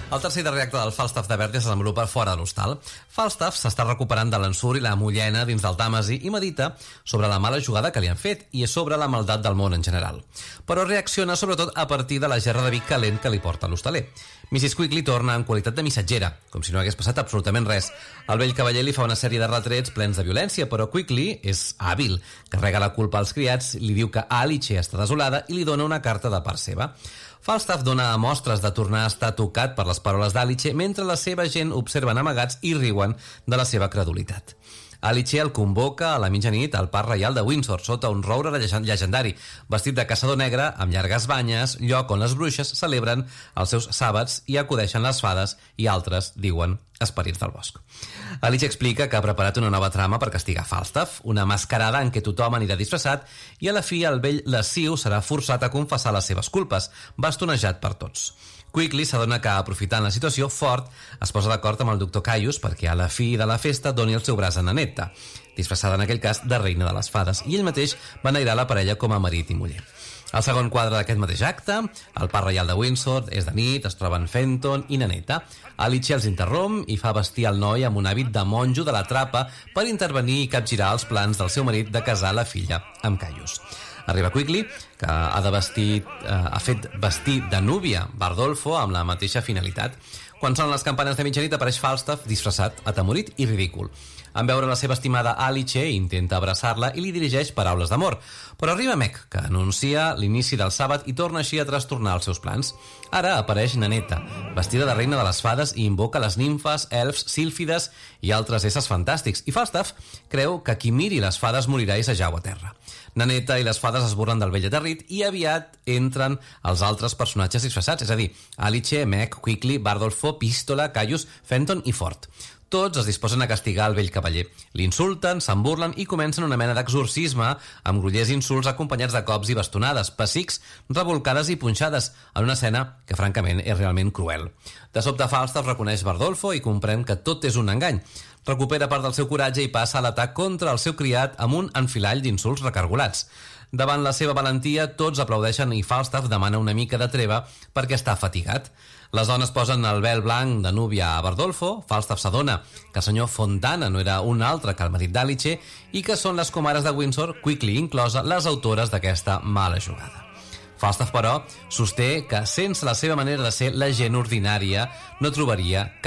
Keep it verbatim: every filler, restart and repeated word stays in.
El tercer i darrer acte del Falstaff de Verdi es desenvolupa fora de l'hostal. Falstaff s'està recuperant de l'ensurt i la mullena dins del Tàmesi i medita sobre la mala jugada que li han fet i sobre la maldat del món en general. Però reacciona sobretot a partir de la gerra de vi calent que li porta l'hostaler. missis Quigley torna en qualitat de missatgera, com si no hagués passat absolutament res. El vell cavaller li fa una sèrie de retrets plens de violència, però Quigley és hàbil, carrega la culpa als criats, li diu que Alice està desolada i li dona una carta de part seva. Falstaff dona mostres de tornar a estar tocat per les paraules d'Alice mentre la seva gent observen amagats i riuen de la seva credulitat. Alice el convoca a la mitjanit al Parc Reial de Windsor sota un roure llegendari, vestit de caçador negre amb llargues banyes, lloc on les bruixes celebren els seus sàbats i acudeixen les fades i altres diuen esperits del bosc. Alice explica que ha preparat una nova trama per castigar Falstaff, una mascarada en què tothom anirà disfressat i a la fi el vell lasciu serà forçat a confessar les seves culpes, bastonejat per tots. Quigley s'adona que, aprofitant la situació, Ford es posa d'acord amb el doctor Caius perquè a la fi de la festa doni el seu braç a Nanetta, disfressada en aquell cas de reina de les fades, i ell mateix beneirar la parella com a marit i muller. El segon quadre d'aquest mateix acte, el Parc Reial de Windsor, és de nit, es troben Fenton i Nanetta. Alice els interromp i fa vestir el noi amb un hàbit de monjo de la trapa per intervenir i capgirar els plans del seu marit de casar la filla amb Caius. Arriba Quigley, que ha, de vestir, eh, ha fet vestir de núvia Bardolfo amb la mateixa finalitat. Quan sonen les campanes de mitjanit apareix Falstaff disfressat, atemorit i ridícul. En veure la seva estimada Alice, intenta abraçar-la i li dirigeix paraules d'amor. Però arriba Meg, que anuncia l'inici del sàbat i torna així a trastornar els seus plans. Ara apareix Nanetta, vestida de reina de les fades i invoca les nimfes, elfs, sílfides i altres éssers fantàstics. I Falstaff creu que qui miri les fades morirà i s'ajau a terra. Nanetta i les fades es burlen del vell aterrit i aviat entren els altres personatges disfressats, és a dir, Alice, Meg, Quigley, Bardolfo, Pístola, Caius, Fenton i Ford. Tots es disposen a castigar el vell cavaller. L'insulten, se'n burlen i comencen una mena d'exorcisme amb grollers insults acompanyats de cops i bastonades, pessics, rebolcades i punxades, en una escena que francament és realment cruel. De sobte Falstaff reconeix Bardolfo i comprèn que tot és un engany. Recupera part del seu coratge i passa a l'atac contra el seu criat amb un enfilall d'insults recargolats. Davant la seva valentia, tots aplaudeixen i Falstaff demana una mica de treva perquè està fatigat. Les dones posen el vel blanc de núvia a Bardolfo, Falstaff s'adona que el senyor Fontana no era un altre que el marit d'Alice i que són les comares de Windsor, Quigley inclosa, les autores d'aquesta mala jugada. Falstaff, però, sosté que sense la seva manera de ser la gent ordinària no trobaria cap